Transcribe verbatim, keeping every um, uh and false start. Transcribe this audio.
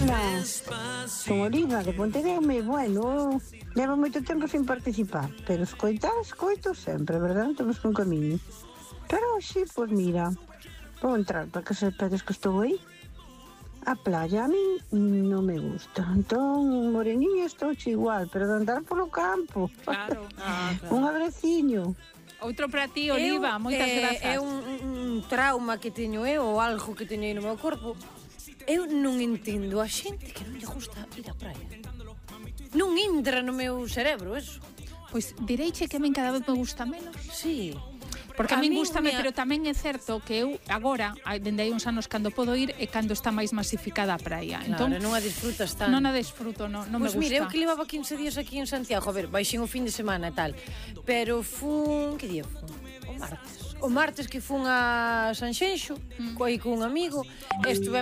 Marina, son Oliva de Pontedeume. Bueno, levo moito tempo sin participar, pero escoitar, escoito sempre, verdad? Temos un camiño. Pero sí, pois mira, vou entrar para que sepedes que estou aí. A playa a min non me gusta. Entón, moreniña estou igual, pero de andar polo campo. Claro. Ah, claro. Un abraciño. Outro para ti, Oliva, Eu, moitas eh, grazas. É un, un trauma que teño eu, ou algo que teño aí no meu corpo. Eu non entendo a xente que non lle gusta ir á praia. Non entra no meu cerebro, eso. Pois direiche que a min cada vez me gusta menos. Sí. Porque a, a min gustame, me... pero tamén é certo que eu agora, dende hai uns anos cando podo ir, é cando está máis masificada a praia. Claro, Entón, non a disfrutas tanto. Non a disfruto, non, non pues me gusta. Pois mira, eu que levaba quince días aquí en Santiago, a ver, baixen o fin de semana e tal, pero fun, que día fun? O martes. O martes que fun a Sanxenxo, mm. coi cun amigo, estuve